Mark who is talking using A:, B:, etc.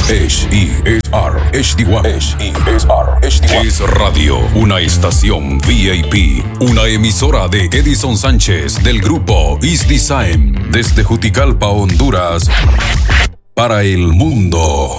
A: Es Radio, una estación VIP, una emisora de Edison Sánchez del grupo Is Design, desde Juticalpa, Honduras, para el mundo.